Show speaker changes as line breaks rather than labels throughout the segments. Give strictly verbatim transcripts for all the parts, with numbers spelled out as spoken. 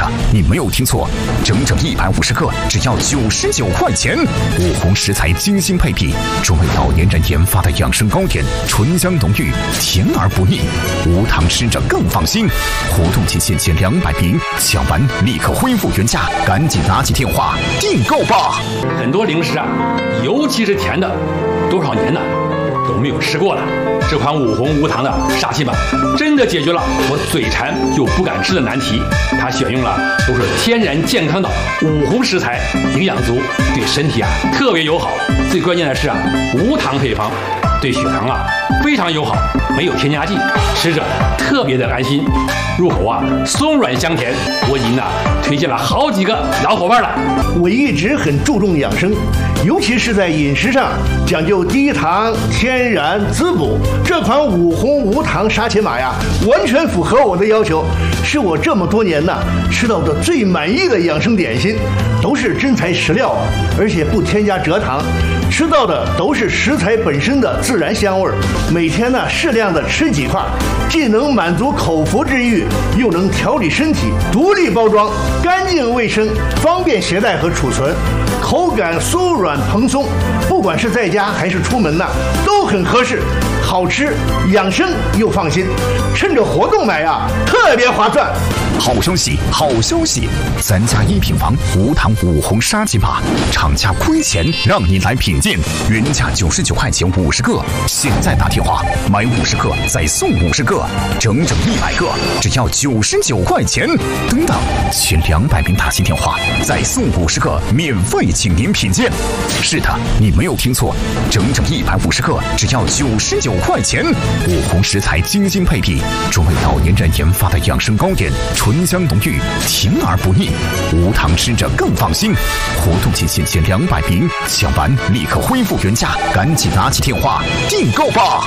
的，你没有听错，整整一百五十克，只要九十九块钱。五红食材精心配比，专为老年人研发的养生糕点，醇香浓郁，甜而不腻，无糖吃着更放心。活动期限限两百瓶，抢完立刻恢复原价，赶紧拿起电话订购吧！
很多零食啊，尤其是甜的，多少年呢都没有吃过了。这款五红无糖的沙琪玛真的解决了我嘴馋又不敢吃的难题。它选用了都是天然健康的五红食材，营养足，对身体啊特别友好。最关键的是啊，无糖配方，对血糖啊非常友好，没有添加剂，吃着特别的安心。入口啊松软香甜，我已经呢推荐了好几个老伙伴了。
我一直很注重养生，尤其是在饮食上讲究低糖、天然、滋补。这款五红无糖沙琪玛呀，完全符合我的要求，是我这么多年呢吃到的最满意的养生点心，都是真材实料啊，而且不添加蔗糖，吃到的都是食材本身的自然香味儿。每天呢适量的吃几块，既能满足口腹之欲，又能调理身体。独立包装，干净卫生，方便携带和储存，口感酥软蓬松，不管是在家还是出门呢，都很合适。好吃、养生又放心，趁着活动买啊，特别划算。
好消息，好消息！咱家一品房无糖五红沙琪玛，厂家亏钱让你来品鉴，原价九十九块钱五十个，现在打电话买五十个再送五十个，整整一百个，只要九十九块钱。等等，前两百名打进电话再送五十个，免费请您品鉴。是的，你没有听错，整整一百五十个，只要九十九块钱。五红食材精心配比，专为老年人研发的养生糕点。醇香浓郁，甜而不腻，无糖吃着更放心。活动期限限两百瓶，抢完立刻恢复原价，赶紧拿起电话订购吧！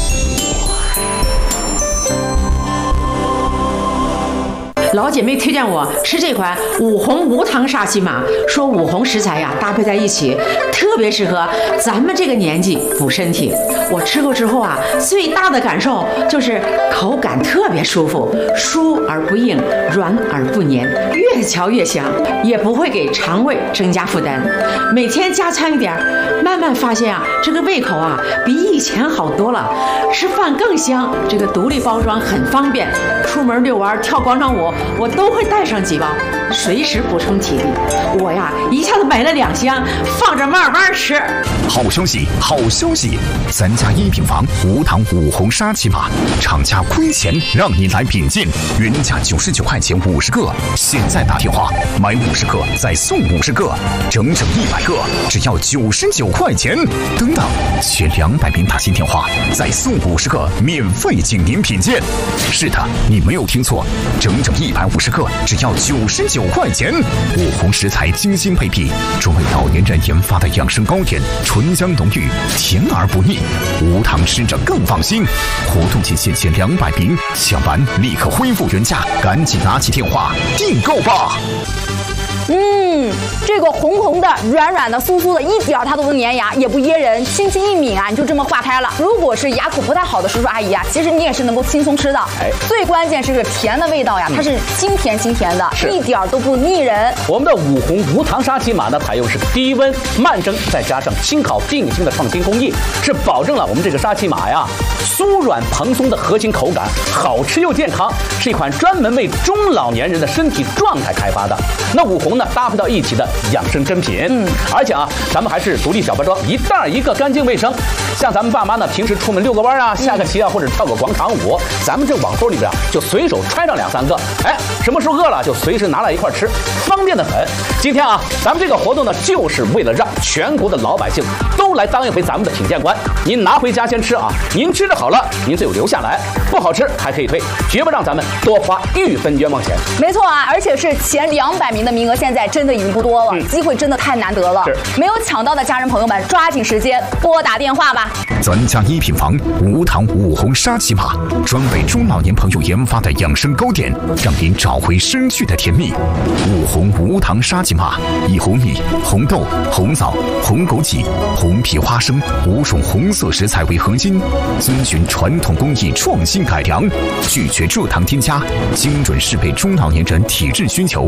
老姐妹推荐我吃这款五红无糖沙琪玛，说五红食材呀搭配在一起，特别适合咱们这个年纪补身体。我吃过之后啊，最大的感受就是口感特别舒服，酥而不硬，软而不黏，越嚼越香，也不会给肠胃增加负担。每天加餐一点，慢慢发现啊，这个胃口啊比以前好多了，吃饭更香。这个独立包装很方便，出门遛弯、跳广场舞，我都会带上几包，随时补充体力。我呀，一下子买了两箱，放着慢慢吃。
好消息，好消息！咱家一品房无糖五红沙琪玛，厂家亏钱让你来品鉴，原价九十九块钱五十个，现在打电话买五十个再送五十个，整整一百个，只要九十九块钱。等等，前两百名打进电话再送五十个，免费请您品鉴。是的，你没有听错，整整一百五十个，只要九十九块钱。五红食材精心配比，专为老年人研发的养生糕点，醇香浓郁，甜而不腻，无糖吃着更放心。活动期限限两百瓶，抢完立刻恢复原价，赶紧拿起电话订购吧！
嗯，这个红红的、软软的、酥酥的，一点它都不粘牙，也不噎人，轻轻一抿啊，你就这么化开了。如果是牙口不太好的叔叔阿姨啊，其实你也是能够轻松吃的。哎，最关键是这个甜的味道呀，它是清甜清甜的，一点都不腻人。
我们的五红无糖沙琪玛呢，采用是低温慢蒸，再加上轻烤定型的创新工艺，是保证了我们这个沙琪玛呀酥软蓬松的核心口感，好吃又健康，是一款专门为中老年人的身体状态开发的。那五红呢，搭配到一起的养生珍品，嗯，而且啊，咱们还是独立小包装，一袋一个，干净卫生。像咱们爸妈呢，平时出门遛个弯啊、下个棋啊，或者跳个广场舞，咱们这网兜里边就随手揣上两三个，哎，什么时候饿了就随时拿来一块吃，方便的很。今天啊，咱们这个活动呢，就是为了让全国的老百姓都来当一回咱们的品鉴官。您拿回家先吃啊，您吃的好了，您就留下来；不好吃还可以退，绝不让咱们多花一分冤枉钱。
没错啊，而且是前两百名的名额，现在真的已经不多了，嗯、机会真的太难得了。没有抢到的家人朋友们，抓紧时间拨打电话吧。
咱家一品房无糖五红沙琪玛，专为中老年朋友研发的养生糕点，让您找回失去的甜蜜。五红无糖沙琪玛，以红米、红豆、红枣、红枸杞、红皮花生五种红色食材为核心，遵循传统工艺创新改良，拒绝蔗糖添加，精准适配中老年人体质需求。